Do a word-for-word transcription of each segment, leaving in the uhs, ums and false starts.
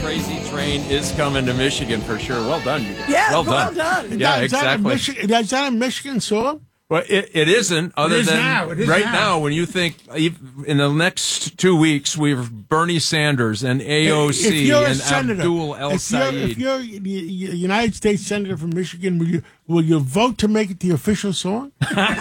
crazy train is coming to Michigan for sure. Well done, you guys. Yeah, well, well done. done. Yeah, is that exactly. A Michi- is that a Michigan song? Well, it, it isn't, other It is than now. It is right now. now, when you think in the next two weeks, we have Bernie Sanders and A O C If you're a and senator, Abdul El if you're, Sayed. if you're a United States Senator from Michigan, will you, will you vote to make it the official song?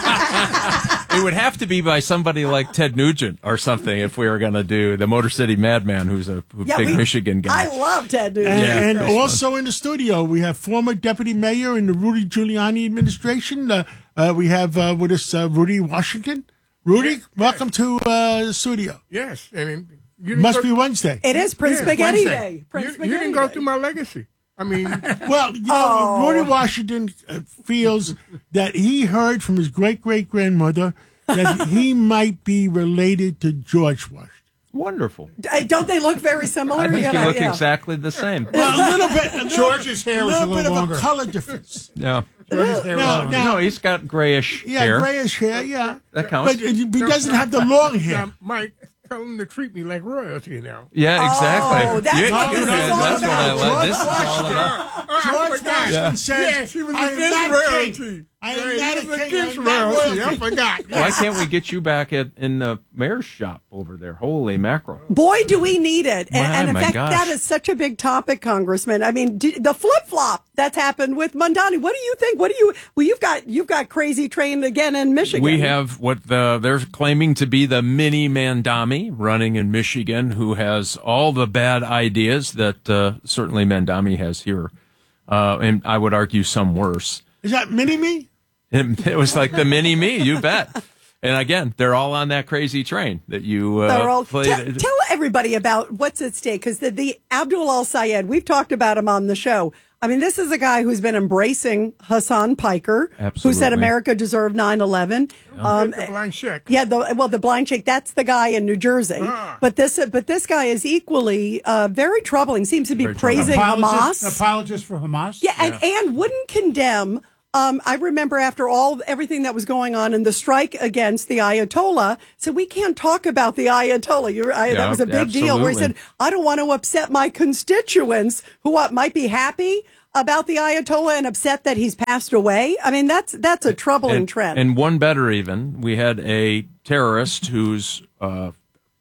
It would have to be by somebody like Ted Nugent or something if we were going to do the Motor City Madman, who's a Yeah, big we- Michigan guy. I love Ted Nugent. And, Yeah, and that's also in the studio, we have former deputy mayor in the Rudy Giuliani administration. Uh, uh, we have uh, with us uh, Rudy Washington. Rudy, Yes, welcome yes. to uh, the studio. Yes, I mean, you didn't Must go- be Wednesday. It is Prince Yeah, Spaghetti Wednesday. Day. Prince You, Spaghetti you didn't go Day. through my legacy. I mean, Well, you know, Oh. Rudy Washington uh, feels that he heard from his great great grandmother that he might be related to George Washington. Wonderful. Uh, Don't they look very similar? I think You you know, look yeah. exactly the same. Well, a little bit. A little, George's hair was a little bit little of longer. a color difference. Yeah. George's hair was No, longer. no. No, he's got grayish Yeah, hair. grayish hair. Yeah, That counts. But he doesn't have the long hair. Now, Mike, tell him to treat me like royalty now. Yeah, exactly. Oh, that's Yeah, what yeah, this is all that's what I about. like. This is George all about. George Washington says, Yes, he was "I am against not royalty. king. I am Yeah, not he a was king. against I'm not royalty. I royalty." forgot. Why can't we get you back at in the mayor's shop over there? Holy mackerel! Boy, do we need it. And, My- and in my fact, gosh. that is such a big topic, Congressman. I mean, d- the flip flop that's happened with Mondani. What do you think? What do you, well, you've got, you've got crazy train again in Michigan. We have what the, they're claiming to be the mini Mandami running in Michigan, who has all the bad ideas that uh, certainly Mandami has here, uh, and I would argue some worse. Is that mini me? It, it was like the mini me, you bet. And again, they're all on that crazy train that you uh, They're all, played. te- tell everybody about what's at stake, because the, the Abdul Al Sayed, we've talked about him on the show. I mean, this is a guy who's been embracing Hassan Piker, who said Absolutely. America deserved nine eleven. Um, the blind check. yeah, the, well, the blind check, that's the guy in New Jersey. Ah. But this but this guy is equally uh, very troubling, seems to be Very praising Apologist, Hamas. apologist for Hamas. Yeah, and, and wouldn't condemn. Um, I remember after all everything that was going on in the strike against the Ayatollah, so we can't talk about the Ayatollah. You're, I, Yeah, that was a big deal. Where he said, absolutely. "I don't want to upset my constituents who what, might be happy about the Ayatollah and upset that he's passed away." I mean, that's that's a troubling and, trend. And one better even, we had a terrorist whose uh,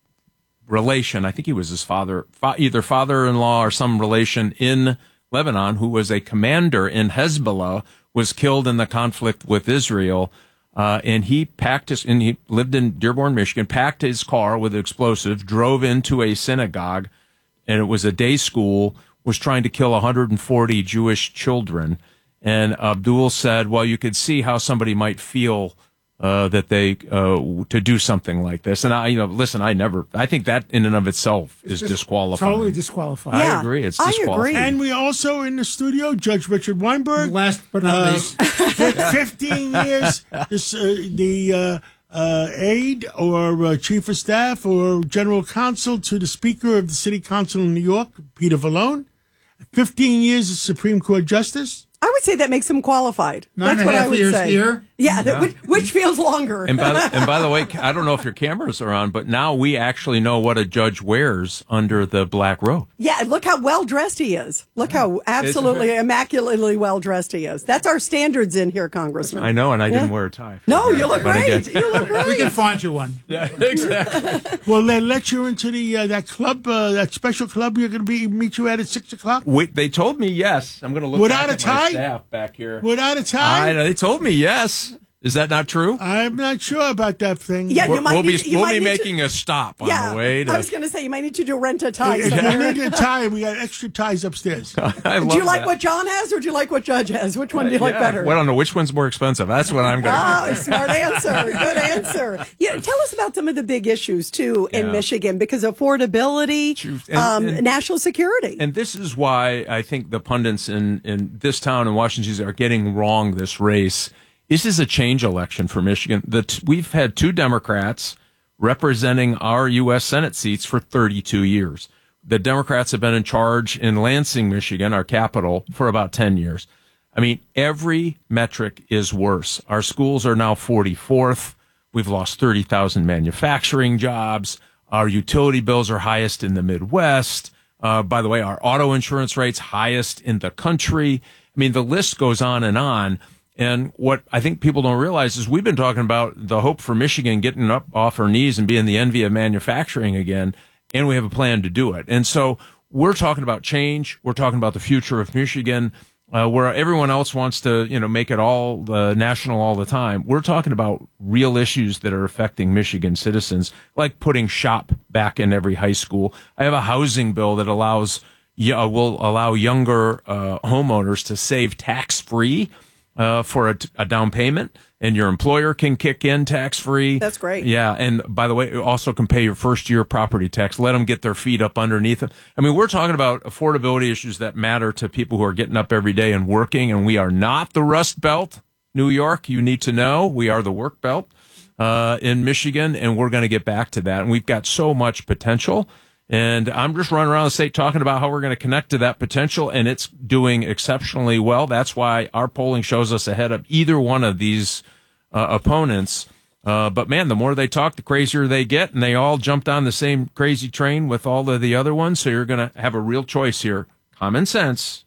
relation, I think he was his father, fa- either father-in-law or some relation in Lebanon, who was a commander in Hezbollah, was killed in the conflict with Israel. Uh, and he packed his, and he lived in Dearborn, Michigan, packed his car with explosives, drove into a synagogue, and it was a day school, was trying to kill one hundred forty Jewish children. And Abdul said, well, you could see how somebody might feel uh, that they, uh, to do something like this. And I, you know, listen, I never, I think that in and of itself is disqualifying. Totally disqualified. I Yeah, agree. It's I disqualifying. agree. And we also in the studio, Judge Richard Weinberg. Last but not Uh, least, fifteen years, this, uh, the uh, uh, aide or uh, chief of staff or general counsel to the Speaker of the City Council in New York, Peter Vallone. fifteen years as Supreme Court Justice. I would say that makes him qualified. Nine That's and a what I half would years say. here. Yeah, that, which, which feels longer. And by, the, and by the way, I don't know if your cameras are on, but now we actually know what a judge wears under the black robe. Yeah, look how well dressed he is. Look how absolutely immaculately well dressed he is. That's our standards in here, Congressman. I know, and I didn't wear a tie. No, you look But great. again- You look we great. can find you one. Yeah, exactly. Well, they let you into the uh, that club, uh, that special club. You're going to be meet you at at six o'clock Wait, they told me yes. I'm going to look Without back a at my tie? staff back here. without a I tie. know, they told me yes. Is that not true? I'm not sure about that thing. Yeah, you We're- might we'll be, need- you we'll might be need to- making a stop on Yeah, the way to. I was going to say you might need to do rent a tie. If you somewhere. need a tie, we got extra ties upstairs. I love Do you like that. what John has, or do you like what Judge has? Which one do you like Yeah. better? Well, I don't know which one's more expensive. That's what I'm going to. Oh, smart answer. Good answer. Yeah, tell us about some of the big issues too in Yeah. Michigan, because affordability, Truth. And- um, and- national security. And this is why I think the pundits in, in this town in Washington D C are getting wrong this race. This is a change election for Michigan. The t- we've had two Democrats representing our U S Senate seats for thirty-two years. The Democrats have been in charge in Lansing, Michigan, our capital, for about ten years. I mean, every metric is worse. Our schools are now forty-fourth. We've lost thirty thousand manufacturing jobs. Our utility bills are highest in the Midwest. Uh, by the way, our auto insurance rates highest in the country. I mean, the list goes on and on. And what I think people don't realize is we've been talking about the hope for Michigan getting up off her knees and being the envy of manufacturing again. And we have a plan to do it. And so we're talking about change. We're talking about the future of Michigan, uh, where everyone else wants to, you know, make it all uh, national all the time. We're talking about real issues that are affecting Michigan citizens, like putting shop back in every high school. I have a housing bill that allows, yeah, will allow younger uh, homeowners to save tax-free uh, for a, a down payment. And your employer can kick in tax-free. That's great. Yeah, and by the way, it also can pay your first-year property tax. Let them get their feet up underneath it. I mean, we're talking about affordability issues that matter to people who are getting up every day and working, and we are not the Rust Belt, New York. You need to know we are the work belt uh, in Michigan, and we're going to get back to that. And we've got so much potential. And I'm just running around the state talking about how we're going to connect to that potential, and it's doing exceptionally well. That's why our polling shows us ahead of either one of these uh, opponents. Uh, but, man, the more they talk, the crazier they get, and they all jumped on the same crazy train with all of the other ones. So you're going to have a real choice here, common sense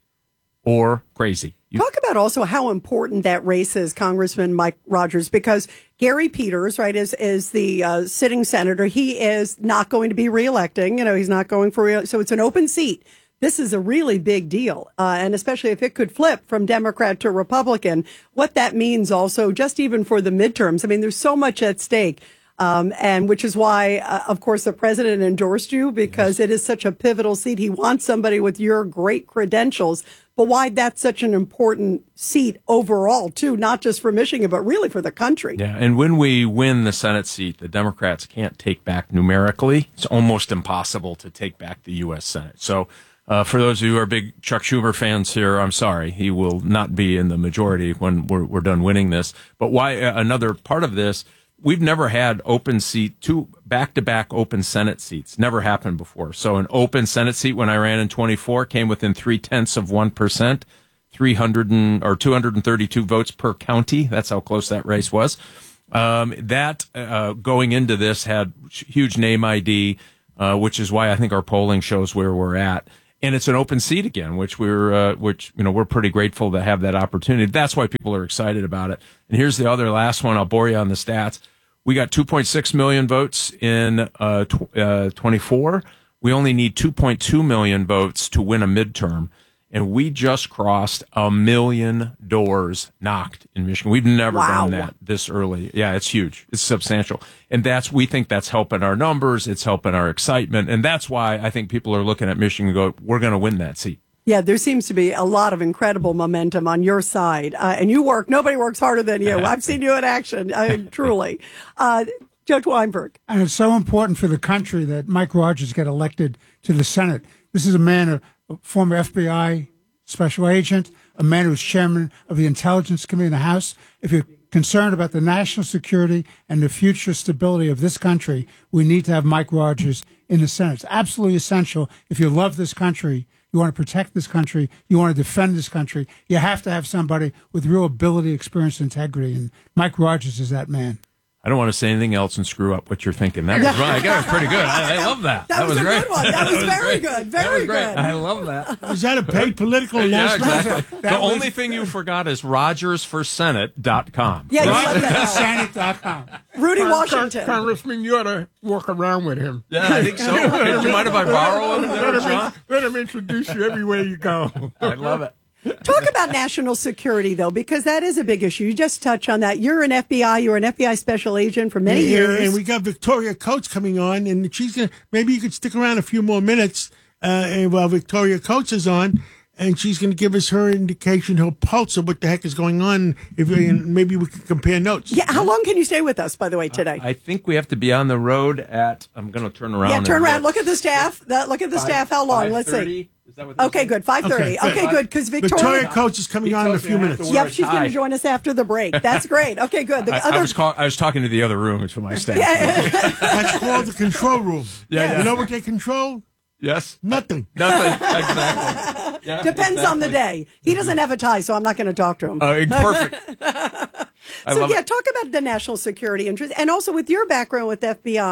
or crazy. You- Talk about also how important that race is, Congressman Mike Rogers, because Gary Peters, right, is is the uh, sitting senator. He is not going to be reelecting. You know, he's not going for re- so it's an open seat. This is a really big deal, uh, and especially if it could flip from Democrat to Republican, what that means also just even for the midterms. I mean, there's so much at stake. Um, and which is why, uh, of course, the president endorsed you because yes. It is such a pivotal seat. He wants somebody with your great credentials. But why that's such an important seat overall, too, not just for Michigan, but really for the country. Yeah, and when we win the Senate seat, the Democrats can't take back numerically. It's almost impossible to take back the U S Senate. So uh, for those of you who are big Chuck Schumer fans here, I'm sorry. He will not be in the majority when we're, we're done winning this. But why uh, another part of this, we've never had open seat, two back-to-back open Senate seats. Never happened before. So an open Senate seat when I ran in twenty-four came within three-tenths of one percent, three hundred and, or two hundred thirty-two votes per county. That's how close that race was. Um, that uh, going into this had huge name I D, uh, which is why I think our polling shows where we're at. And it's an open seat again, which we're, uh, which, you know, we're pretty grateful to have that opportunity. That's why people are excited about it. And here's the other last one. I'll bore you on the stats. We got two point six million votes in uh, tw- uh, twenty-four. We only need two point two million votes to win a midterm. And we just crossed a million doors knocked in Michigan. We've never wow. done that this early. Yeah, it's huge. It's substantial. And that's, we think that's helping our numbers. It's helping our excitement. And that's why I think people are looking at Michigan and go, we're going to win that seat. Yeah, there seems to be a lot of incredible momentum on your side. Uh, and you work, nobody works harder than you. I've seen you in action, I mean, truly. Uh, Judge Weinberg. And it's so important for the country that Mike Rogers get elected to the Senate. This is a man, a, a former F B I special agent, a man who was chairman of the Intelligence Committee in the House. If you're concerned about the national security and the future stability of this country, we need to have Mike Rogers in the Senate. It's absolutely essential. If you love this country, you want to protect this country, you want to defend this country, you have to have somebody with real ability, experience, and integrity. And Mike Rogers is that man. I don't want to say anything else and screw up what you're thinking. That was right. That was pretty good. I, I love that. That, that was, was a great. good one. That was, was very great. good. Very great. good. I love that. Was that a paid political Yeah, announcement? exactly. That the was- only thing you forgot is rogers for senate dot com. Yeah, you left that out. Senate dot com. Rudy Con- Washington. Con- Congressman, you ought to walk around with him. Yeah, I think so. Do you mind if I borrow him, there, Let him, John? let him introduce you everywhere you go. I love it. Talk about national security, though, because that is a big issue. You just touched on that. You're an F B I. You're an F B I special agent for many Yeah, years. and we got Victoria Coates coming on, and she's gonna. Maybe you could stick around a few more minutes uh, and while Victoria Coates is on, and she's going to give us her indication, her pulse of what the heck is going on. If we, and maybe we can compare notes. Yeah, how long can you stay with us, by the way, today? I think we have to be on the road at, I'm going to turn around. yeah, and turn around. Look at the staff. That, look at the Five- staff. How long? Let's see. five thirty? Is that what that Okay, says? good. five thirty. Okay, Okay, good. good. Because Victoria Victoria. Coates is coming He on in a tells me few I have minutes. to Yep, wear a she's going tie. to join us after the break. That's great. Okay, good. The I, other. I was call, I was talking to the other room. It's for my staff. That's called the control room. Yeah, yeah. You know what they control? Yes. Nothing. Nothing. Exactly. Yeah, Depends on the exactly. day. He doesn't have a tie, so I'm not going to talk to him. Uh, perfect. I so love yeah, it. talk about the national security interest, and also with your background with F B I.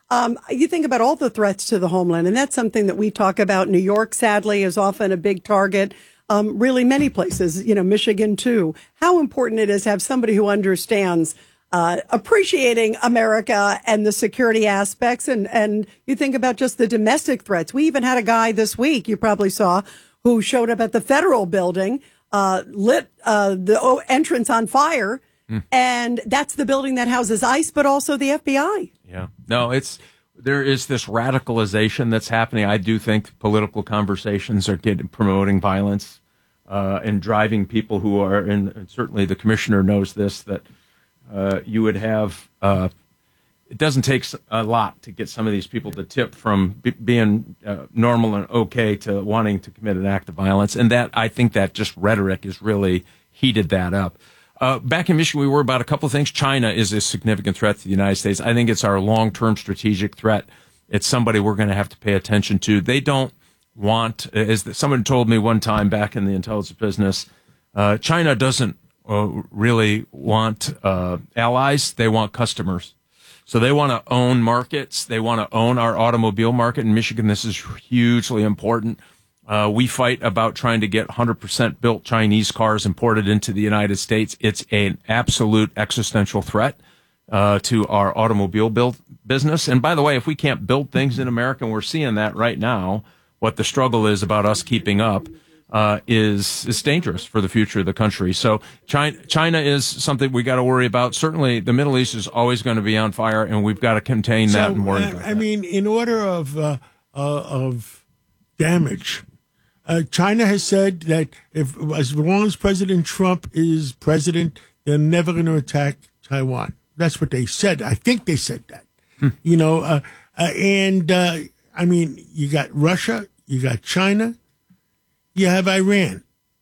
Um, you think about all the threats to the homeland, and that's something that we talk about. New York, sadly, is often a big target. Um, really, many places, you know, Michigan too. How important it is to have somebody who understands uh, appreciating America and the security aspects. And, and you think about just the domestic threats. We even had a guy this week, you probably saw, who showed up at the federal building, uh, lit uh, the entrance on fire. Mm. And that's the building that houses ICE, but also the F B I. Yeah. No, it's there is this radicalization that's happening. I do think political conversations are getting, promoting violence uh, and driving people who are, and, and certainly the commissioner knows this, that uh, you would have, uh, it doesn't take a lot to get some of these people to tip from b- being uh, normal and okay to wanting to commit an act of violence. And that, I think that just rhetoric has really heated that up. Uh, back in Michigan, we were about a couple of things. China is a significant threat to the United States. I think it's our long-term strategic threat. It's somebody we're going to have to pay attention to. They don't want, as someone told me one time back in the intelligence business, uh, China doesn't uh, really want uh, allies. They want customers. So they want to own markets. They want to own our automobile market. In Michigan, this is hugely important. Uh, we fight about trying to get one hundred percent built Chinese cars imported into the United States. It's an absolute existential threat uh, to our automobile build business. And by the way, if we can't build things in America, and we're seeing that right now, what the struggle is about us keeping up uh, is is dangerous for the future of the country. So China, China is something we got to worry about. Certainly, the Middle East is always going to be on fire, and we've got to contain so, that and worry uh, about I that. mean, in order of uh, uh, of damage. Uh, China has said that if as long as President Trump is president, they're never going to attack Taiwan. That's what they said. I think they said that. Hmm. You know, uh, uh, and uh, I mean, you got Russia, you got China, you have Iran.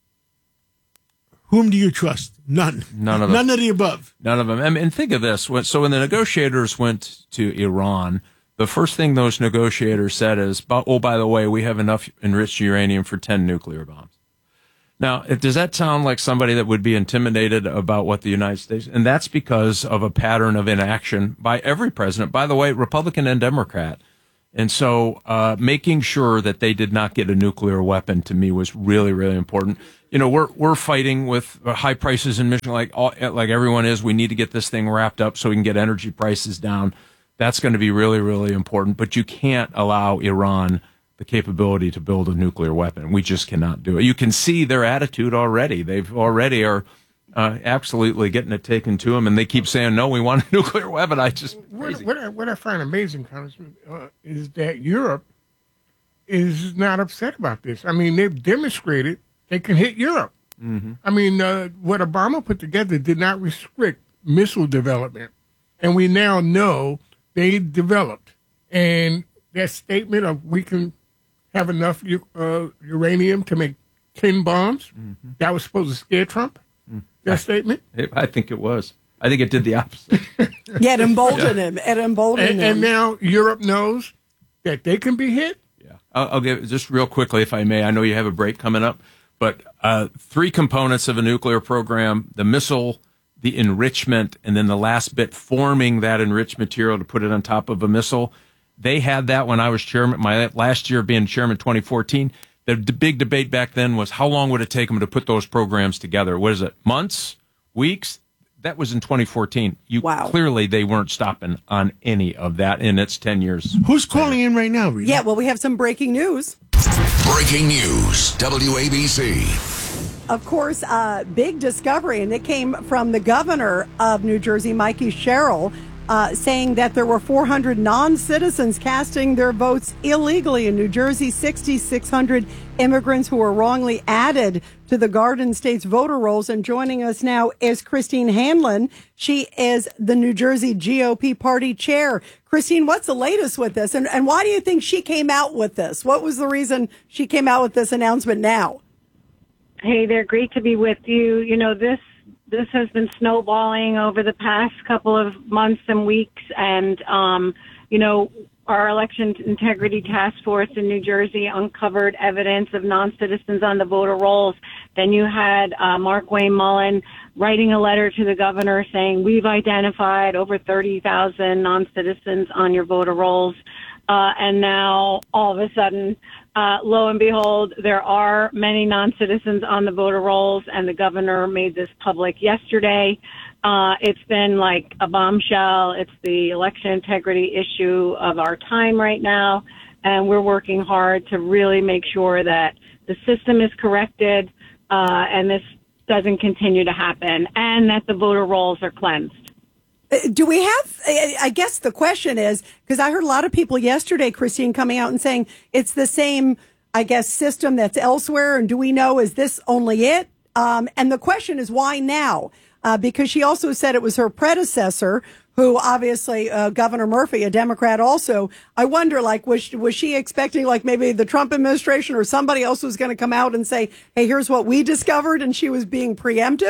Whom do you trust? None. None of them. None of the above. None of them. I mean, and think of this. So when the negotiators went to Iran, the first thing those negotiators said is, oh, by the way, we have enough enriched uranium for ten nuclear bombs. Now, if, does that sound like somebody that would be intimidated about what the United States, and that's because of a pattern of inaction by every president, by the way, Republican and Democrat. And so uh, making sure that they did not get a nuclear weapon to me was really, really important. You know, we're we're fighting with high prices in Michigan, like all, like everyone is. We need to get this thing wrapped up so we can get energy prices down. That's going to be really, really important. But you can't allow Iran the capability to build a nuclear weapon. We just cannot do it. You can see their attitude already. They've already are uh, absolutely getting it taken to them, and they keep saying, no, we want a nuclear weapon. I just what, what, I, what I find amazing, Congressman, uh, is that Europe is not upset about this. I mean, they've demonstrated they can hit Europe. Mm-hmm. I mean, uh, what Obama put together did not restrict missile development, and we now know they developed. And that statement of we can have enough uh, uranium to make ten bombs, mm-hmm. that was supposed to scare Trump, mm. that I, statement? It, I think it was. I think it did the opposite. Yeah, it emboldened yeah. him. It emboldened and, him. And now Europe knows that they can be hit? Yeah. I'll, I'll give just real quickly, if I may. I know you have a break coming up, but uh, three components of a nuclear program, the missile, the enrichment, and then the last bit, forming that enriched material to put it on top of a missile. They had that when I was chairman, my last year being chairman, twenty fourteen. The, the big debate back then was how long would it take them to put those programs together? What is it, months, weeks? That was in twenty fourteen. You, wow. Clearly, they weren't stopping on any of that in its ten years. Who's calling in right now, Rita? Yeah, well, we have some breaking news. Breaking news, W A B C. Of course, uh, big discovery, and it came from the governor of New Jersey, Mikey Sherrill, uh, saying that there were four hundred non-citizens casting their votes illegally in New Jersey, six thousand six hundred immigrants who were wrongly added to the Garden State's voter rolls. And joining us now is Christine Hanlon. She is the New Jersey G O P party chair. Christine, what's the latest with this? And, and why do you think she came out with this? What was the reason she came out with this announcement now? Hey there, great to be with you. You know, this this has been snowballing over the past couple of months and weeks, and, um, you know, our Election Integrity Task Force in New Jersey uncovered evidence of non-citizens on the voter rolls. Then you had uh, Mark Wayne Mullen writing a letter to the governor saying, we've identified over thirty thousand non-citizens on your voter rolls. Uh, and now all of a sudden, uh, lo and behold, there are many non-citizens on the voter rolls, and the governor made this public yesterday. Uh, it's been like a bombshell. It's the election integrity issue of our time right now, and we're working hard to really make sure that the system is corrected, uh, and this doesn't continue to happen, and that the voter rolls are cleansed. Do we have, I guess the question is, because I heard a lot of people yesterday, Christine, coming out and saying it's the same, I guess, system that's elsewhere. And do we know, is this only it? Um, and the question is, why now? Uh, because she also said it was her predecessor, who obviously, uh, Governor Murphy, a Democrat also. I wonder, like, was, was she expecting, like, maybe the Trump administration or somebody else was going to come out and say, hey, here's what we discovered, and she was being preemptive?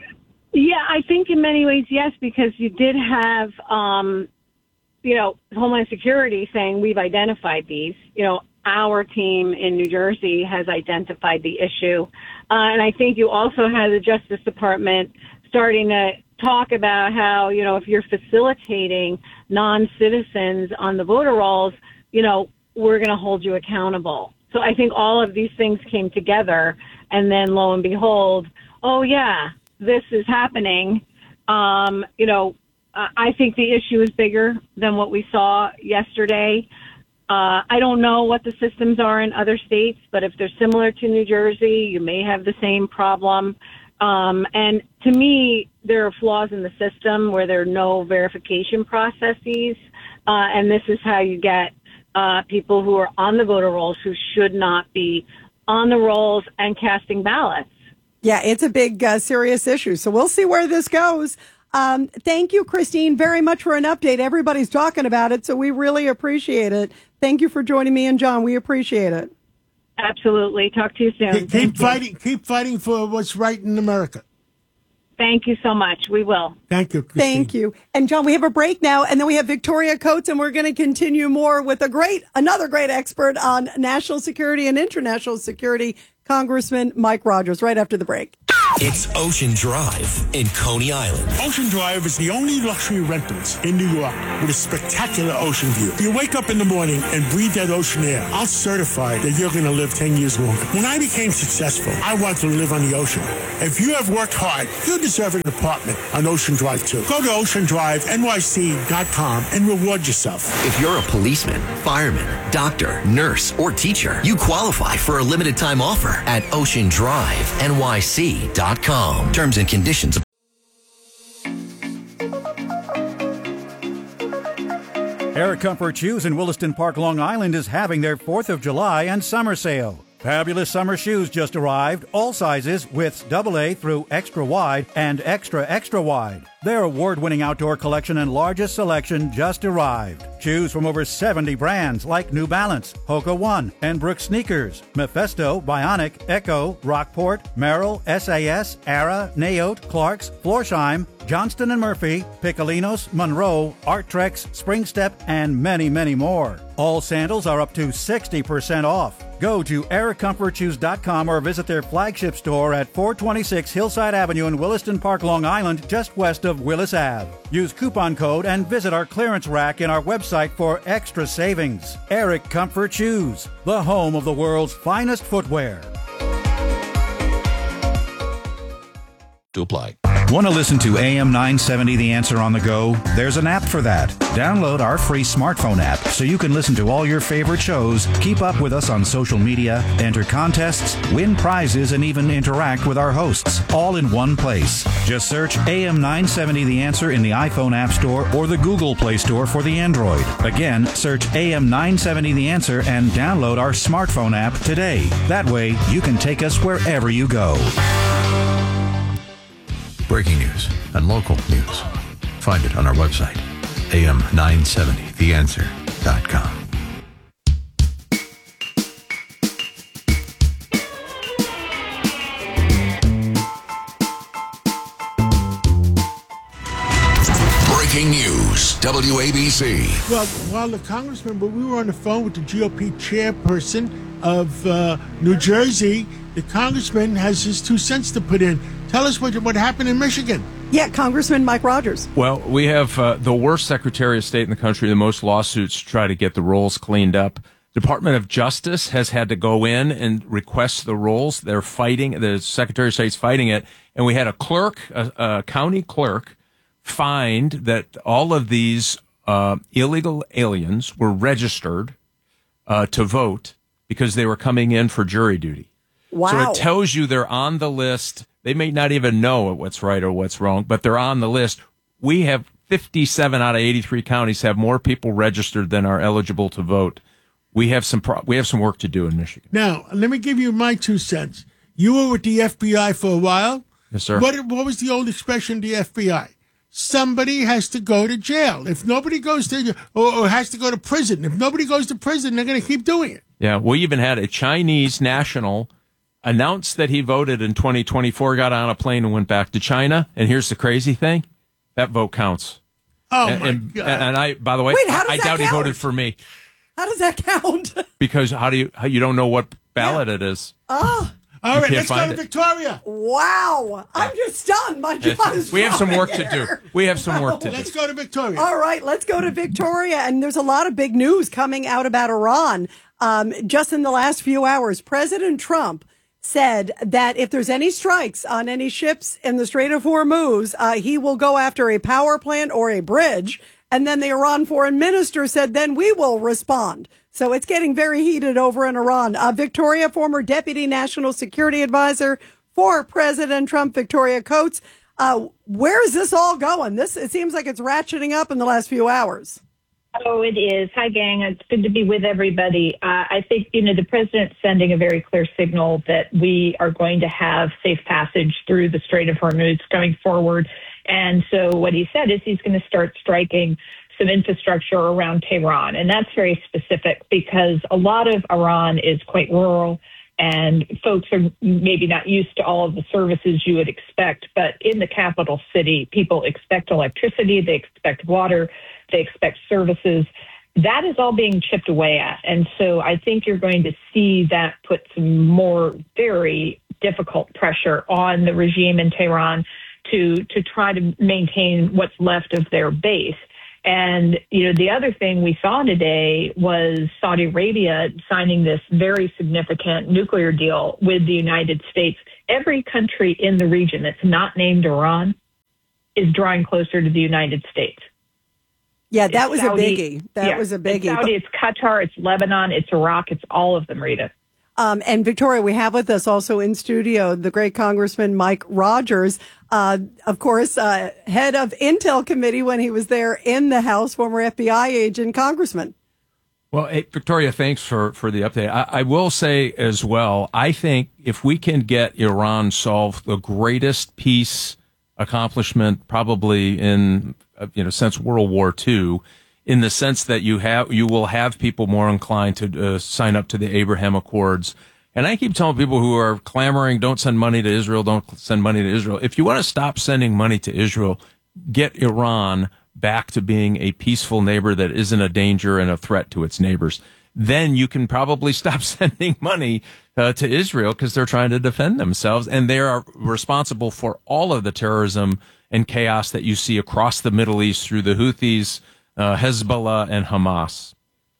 Yeah, I think in many ways, yes, because you did have, um, you know, Homeland Security saying we've identified these. You know, our team in New Jersey has identified the issue. Uh, and I think you also had the Justice Department starting to talk about how, you know, if you're facilitating non-citizens on the voter rolls, you know, we're going to hold you accountable. So I think all of these things came together, and then lo and behold, oh, yeah, this is happening. Um, you know, I think the issue is bigger than what we saw yesterday. Uh, I don't know what the systems are in other states, but if they're similar to New Jersey, you may have the same problem. Um, and to me, there are flaws in the system where there are no verification processes. Uh, and this is how you get uh, people who are on the voter rolls who should not be on the rolls and casting ballots. Yeah, it's a big, uh, serious issue. So we'll see where this goes. Um, thank you, Christine, very much for an update. Everybody's talking about it, so we really appreciate it. Thank you for joining me and John. We appreciate it. Absolutely. Talk to you soon. Keep, keep fighting. Keep fighting for what's right in America. Thank you so much. We will. Thank you, Christine. Thank you. And John, we have a break now, and then we have Victoria Coates, and we're going to continue more with a great, another great expert on national security and international security, Congressman Mike Rogers, right after the break. It's Ocean Drive in Coney Island. Ocean Drive is the only luxury rentals in New York with a spectacular ocean view. You wake up in the morning and breathe that ocean air. I'll certify that you're going to live ten years longer. When I became successful, I wanted to live on the ocean. If you have worked hard, you deserve an apartment on Ocean Drive too. Go to ocean drive N Y C dot com and reward yourself. If you're a policeman, fireman, doctor, nurse, or teacher, you qualify for a limited time offer at ocean drive N Y C dot com. Terms and conditions. Air Comfort Shoes in Williston Park, Long Island is having their fourth of July and summer sale. Fabulous summer shoes just arrived, all sizes, widths double A through extra wide and extra extra wide. Their award-winning outdoor collection and largest selection just arrived. Choose from over seventy brands like New Balance, Hoka One, and Brooks Sneakers, Mephisto, Bionic, Echo, Rockport, Merrill, S A S, Ara, Naote, Clarks, Florsheim, Johnston and Murphy, Piccolinos, Monroe, Arttrex, Springstep, and many, many more. All sandals are up to sixty percent off. Go to air comfort shoes dot com or visit their flagship store at four twenty-six Hillside Avenue in Williston Park, Long Island, just west of Willis Avenue. Use coupon code and visit our clearance rack in our website for extra savings. Eric Comfort Shoes, the home of the world's finest footwear. To apply. Want to listen to A M nine seventy The Answer on the go? There's an app for that. Download our free smartphone app so you can listen to all your favorite shows, keep up with us on social media, enter contests, win prizes, and even interact with our hosts, all in one place. Just search A M nine seventy The Answer in the iPhone App Store or the Google Play Store for the Android. Again, search A M nine seventy The Answer and download our smartphone app today. That way, you can take us wherever you go. Breaking news and local news. Find it on our website, A M nine seventy the answer dot com. Breaking news, W A B C. Well, while the congressman, but we were on the phone with the G O P chairperson of uh, New Jersey, the congressman has his two cents to put in. Tell us what what happened in Michigan. Yeah, Congressman Mike Rogers. Well, we have uh, the worst Secretary of State in the country, the most lawsuits to try to get the rolls cleaned up. Department of Justice has had to go in and request the rolls. They're fighting, the Secretary of State's fighting it. And we had a clerk, a, a county clerk, find that all of these uh, illegal aliens were registered uh, to vote because they were coming in for jury duty. Wow. So it tells you they're on the list. They may not even know what's right or what's wrong, but they're on the list. We have fifty-seven out of eighty-three counties have more people registered than are eligible to vote. We have some pro- we have some work to do in Michigan. Now, let me give you my two cents. You were with the F B I for a while. Yes, sir. What, what was the old expression of the F B I? Somebody has to go to jail. If nobody goes to, or, or has to go to prison. If nobody goes to prison, they're going to keep doing it. Yeah, we even had a Chinese national announce that he voted in twenty twenty-four, got on a plane and went back to China. And here's the crazy thing. That vote counts. Oh, and, my and, God. And I, by the way, Wait, how does I that doubt he count? voted for me. How does that count? Because how do you, how, you don't know what ballot it is. Oh, All right, can't let's go find to it. Victoria. wow. I'm just stunned. My jaw is We have some work to dropping do. here. We have some work to do. Let's go to Victoria. All right, let's go to Victoria. And there's a lot of big news coming out about Iran. Um, just in the last few hours, President Trump said that if there's any strikes on any ships in the Strait of Hormuz, uh, he will go after a power plant or a bridge. And then the Iran foreign minister said, then we will respond. So it's getting very heated over in Iran. Uh, Victoria, former Deputy National Security Advisor for President Trump, Victoria Coates. Uh, where is this all going? This, it seems like it's ratcheting up in the last few hours. Oh, it is. Hi, gang. It's good to be with everybody. Uh, I think, you know, the president's sending a very clear signal that we are going to have safe passage through the Strait of Hormuz going forward. And so what he said is he's going to start striking some infrastructure around Tehran. And that's very specific because a lot of Iran is quite rural and folks are maybe not used to all of the services you would expect. But in the capital city, people expect electricity, they expect water, they expect services. That is all being chipped away at. And so I think you're going to see that put some more very difficult pressure on the regime in Tehran to to try to maintain what's left of their base. And, you know, the other thing we saw today was Saudi Arabia signing this very significant nuclear deal with the United States. Every country in the region that's not named Iran is drawing closer to the United States. Yeah, that It's was Saudi- a biggie. That yeah, was a It's biggie. Saudi, it's Qatar, it's Lebanon, it's Iraq, it's all of them, Rita. Um, and Victoria, we have with us also in studio the great Congressman Mike Rogers, uh, of course, uh, head of Intel Committee when he was there in the House, former F B I agent, Congressman. Well, hey, Victoria, thanks for, for the update. I, I will say as well, I think if we can get Iran solved, the greatest peace accomplishment probably in, uh, you know, since World War Two, in the sense that you have, you will have people more inclined to uh, sign up to the Abraham Accords. And I keep telling people who are clamoring, don't send money to Israel, don't send money to Israel. If you want to stop sending money to Israel, get Iran back to being a peaceful neighbor that isn't a danger and a threat to its neighbors. Then you can probably stop sending money uh, to Israel because they're trying to defend themselves. And they are responsible for all of the terrorism and chaos that you see across the Middle East through the Houthis, uh, Hezbollah, and Hamas.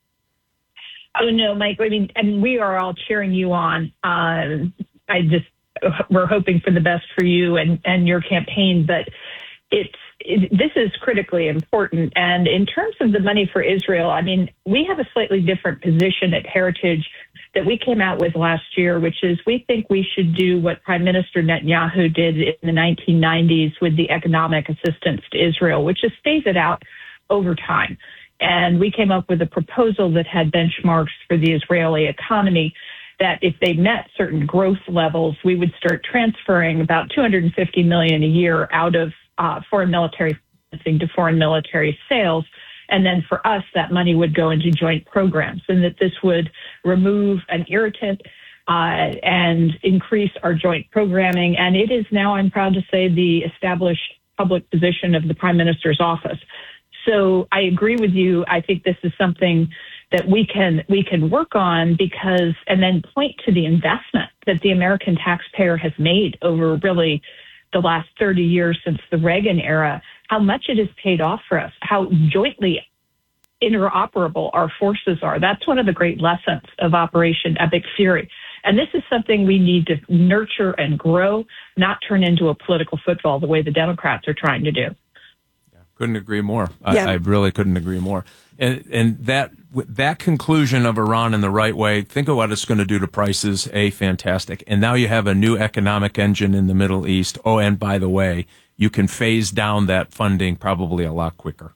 Oh, no, Mike. I mean, and we are all cheering you on. Uh, I just, we're hoping for the best for you and, and your campaign, but it's, it, this is critically important. And in terms of the money for Israel, I mean, we have a slightly different position at Heritage that we came out with last year, which is we think we should do what Prime Minister Netanyahu did in the nineteen nineties with the economic assistance to Israel, which is phase it out over time. And we came up with a proposal that had benchmarks for the Israeli economy that if they met certain growth levels, we would start transferring about two hundred fifty million dollars a year out of uh, foreign military financing to foreign military sales. And then for us, that money would go into joint programs, and that this would remove an irritant uh, and increase our joint programming. And it is now, I'm proud to say, the established public position of the Prime Minister's office. So I agree with you. I think this is something that we can we can work on because, and then point to the investment that the American taxpayer has made over really the last thirty years since the Reagan era, how much it has paid off for us, how jointly interoperable our forces are. That's one of the great lessons of Operation Epic Fury. And this is something we need to nurture and grow, not turn into a political football the way the Democrats are trying to do. Couldn't agree more. Yeah. I, I really couldn't agree more. And and that that conclusion of Iran in the right way, think of what it's going to do to prices. A, fantastic. And now you have a new economic engine in the Middle East. Oh, and by the way, you can phase down that funding probably a lot quicker.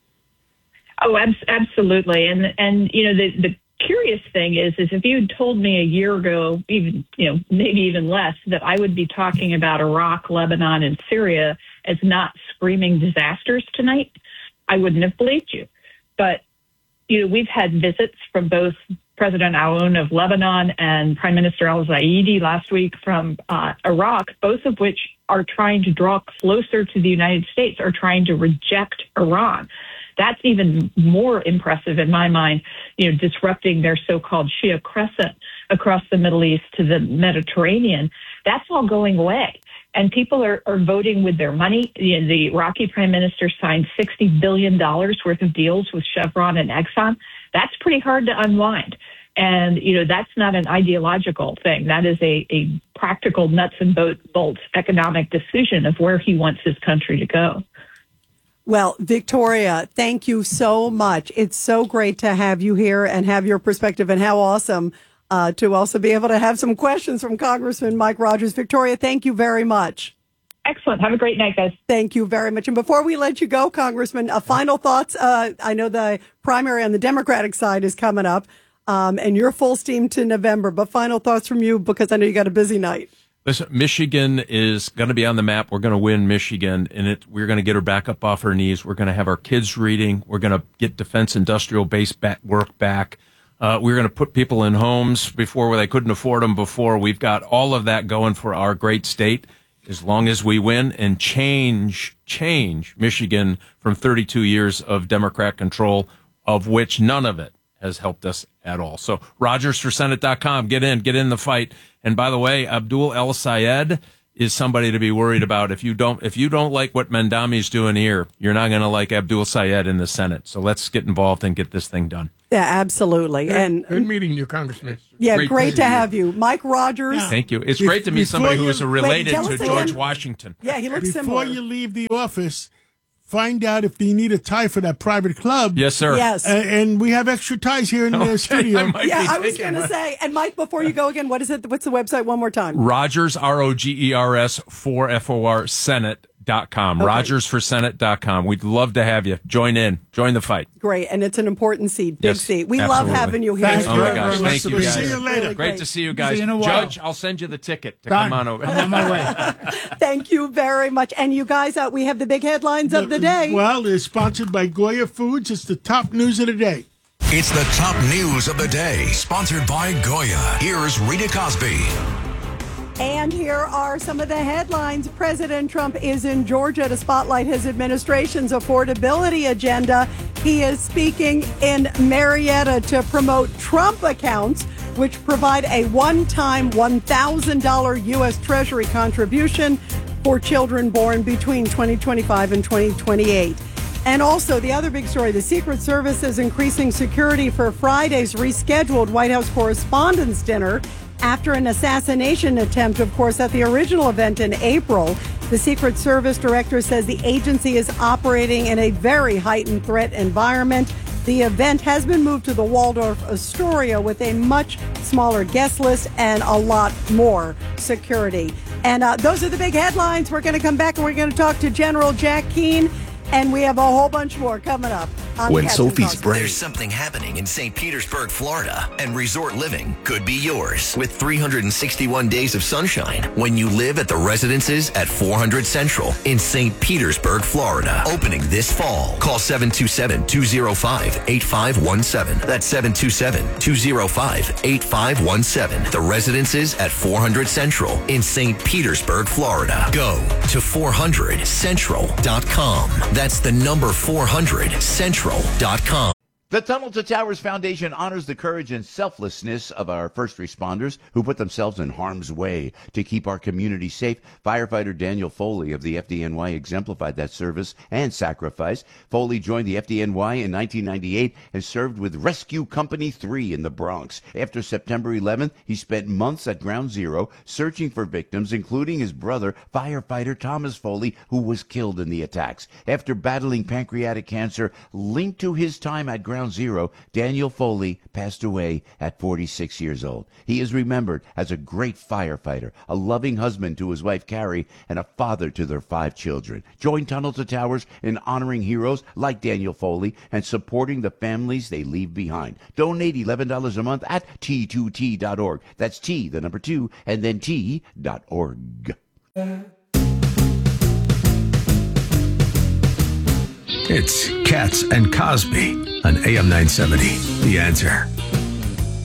Oh, ab- absolutely. And, and you know, the, the curious thing is, is if you told me a year ago, even, you know, maybe even less, that I would be talking about Iraq, Lebanon, and Syria as not screaming disasters tonight, I wouldn't have believed you. But, you know, we've had visits from both President Aoun of Lebanon and Prime Minister al-Zaidi last week from uh, Iraq, both of which are trying to draw closer to the United States, are trying to reject Iran. That's even more impressive in my mind, you know, disrupting their so-called Shia crescent across the Middle East to the Mediterranean. That's all going away. And people are, are voting with their money. You know, the Iraqi prime minister signed sixty billion dollars worth of deals with Chevron and Exxon. That's pretty hard to unwind. And, you know, that's not an ideological thing. That is a, a practical nuts and bolts economic decision of where he wants his country to go. Well, Victoria, thank you so much. It's so great to have you here and have your perspective, and how awesome uh, to also be able to have some questions from Congressman Mike Rogers. Victoria, thank you very much. Excellent. Have a great night, guys. Thank you very much. And before we let you go, Congressman, uh, final thoughts. Uh, I know the primary on the Democratic side is coming up, um, and you're full steam to November, but final thoughts from you, because I know you got a busy night. Listen, Michigan is going to be on the map. We're going to win Michigan, and it, we're going to get her back up off her knees. We're going to have our kids reading. We're going to get defense industrial base back, work back. Uh, we're going to put people in homes before where they couldn't afford them before. We've got all of that going for our great state as long as we win and change, change Michigan from thirty-two years of Democrat control, of which none of it has helped us at all. So Rogers for Senate dot com. Get in, get in the fight. And by the way, Abdul El Sayed is somebody to be worried about. If you don't, if you don't like what Mandami's doing here, you're not going to like Abdul Sayed in the Senate. So let's get involved and get this thing done. Yeah, absolutely. Good, and good meeting you, Congressman. Yeah, great, great to have you. Mike Rogers. Yeah. Thank you. It's great to meet somebody who is related Wait, to us George again. Washington. Yeah, he looks Before similar. you leave the office, find out if you need a tie for that private club. Yes, sir. Yes. Uh, and we have extra ties here in the studio. I Yeah, be I was taking going to one. say, and Mike, before you go again, what is it? What's the website one more time? Rogers, R O G E R S, four F O R, Senate dot com. Okay. Rogers for Senate dot com. We'd love to have you. Join in. Join the fight. Great, and it's an important seat, big Yes, seat. We absolutely. love having you here. Thanks Oh, my very, gosh. very Thank much. you, guys. See you later. Really Great to see you guys. See you in a while. Judge, I'll send you the ticket to Done. come on over. I'm on my way. Thank you very much. And you guys, uh, we have the big headlines of the day. Well, it's sponsored by Goya Foods. It's the top news of the day. It's the top news of the day, sponsored by Goya. Here's Rita Cosby. And here are some of the headlines. President Trump is in Georgia to spotlight his administration's affordability agenda. He is speaking in Marietta to promote Trump accounts, which provide a one-time one thousand dollars U S Treasury contribution for children born between twenty twenty-five and twenty twenty-eight. And also, the other big story, the Secret Service is increasing security for Friday's rescheduled White House Correspondents' Dinner after an assassination attempt, of course, at the original event in April. The Secret Service director says the agency is operating in a very heightened threat environment. The event has been moved to the Waldorf Astoria with a much smaller guest list and a lot more security. And uh, those are the big headlines. We're going to come back and we're going to talk to General Jack Keane. And we have a whole bunch more coming up. On When Captain Sophie's Cosby. brain. There's something happening in Saint Petersburg, Florida, and resort living could be yours with three hundred sixty-one days of sunshine when you live at the residences at four hundred Central in Saint Petersburg, Florida. Opening this fall. Call seven two seven, two oh five, eight five one seven. That's seven two seven, two oh five, eight five one seven. The residences at four hundred Central in Saint Petersburg, Florida. Go to four hundred central dot com. That's the number four hundred central dot com. The Tunnel to Towers Foundation honors the courage and selflessness of our first responders who put themselves in harm's way to keep our community safe. Firefighter Daniel Foley of the F D N Y exemplified that service and sacrifice. Foley joined the F D N Y in nineteen ninety-eight and served with Rescue Company three in the Bronx. After September eleventh, he spent months at Ground Zero searching for victims, including his brother, firefighter Thomas Foley, who was killed in the attacks. After battling pancreatic cancer linked to his time at Ground Zero, Daniel Foley passed away at forty-six years old. He is remembered as a great firefighter, a loving husband to his wife Carrie, and a father to their five children. Join Tunnel to Towers in honoring heroes like Daniel Foley and supporting the families they leave behind. Donate eleven dollars a month at T two T dot org. That's T, the number two, and then T dot org. It's Katz and Cosby on A M nine seventy, The Answer.